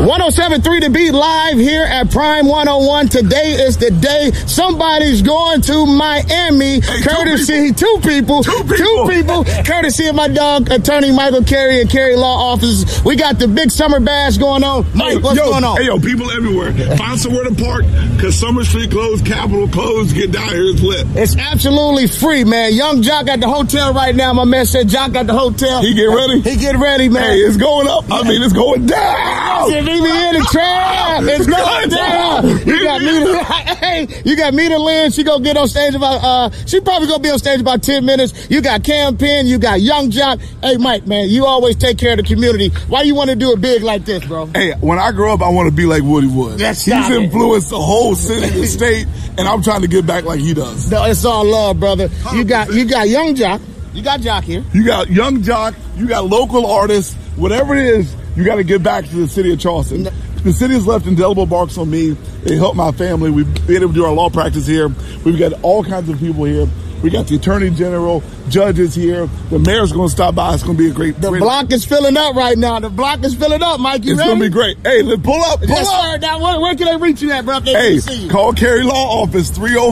107.3 The Beat live here at Prime 101. Today is the day somebody's going to Miami. Hey, courtesy, two people, courtesy of my dog, attorney Michael Carey and Carey Law Offices. We got the big summer bash going on. Mike, what's going on? Hey, yo, people everywhere. Find somewhere to park because Summer Street closed, Capitol closed. Get down here, it's lit. It's absolutely free, man. Young Jock at the hotel right now. My man said Jock at the hotel. He get ready? He get ready, man. Hey, it's going up. I mean, it's going down. If he be in the trap, it's going down. You got Mita Lynn. She gonna get on stage about, she probably gonna be on stage about 10 minutes. You got Cam Penn. You got Young Jock. Hey, Mike, man, you always take care of the community. Why you want to do it big like this, bro? Hey, when I grow up, I want to be like Woody Wood. He's influenced the whole city, the state, and I'm trying to get back like he does. No, it's all love, brother. You got Young Jock. You got Jock here. You got Young Jock. You got local artists. Whatever it is, you got to get back to the city of Charleston. The city has left indelible marks on me. They helped my family. We've been able to do our law practice here. We've got all kinds of people here. We got the Attorney General, judges here. The mayor's going to stop by. It's going to be a great... The block is filling up right now. The block is filling up, Mike. You ready? It's going to be great. Hey, let's pull up. Sir. Now, where can they reach you at, bro? Hey, call Carey Law Office,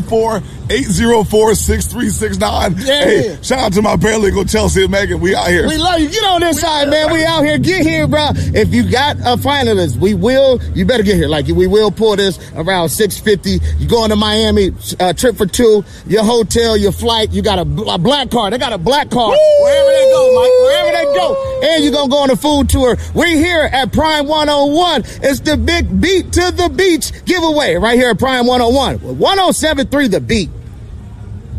304-804-6369. Yeah. Hey, shout out to my paralegal, Chelsea and Megan. We out here. We love you. Get on this side, man. We out here. Get here, bro. If you got a finalist, you better get here. Like, we will pull this around 6:50. You going to Miami, trip for two, your hotel, your flight. You got a black card. They got a black card. Woo! Wherever they go, Mike. Wherever they go. And you're going to go on a food tour. We're here at Prime 101. It's the big Beat to the Beach giveaway right here at Prime 101. 107.3 The Beat.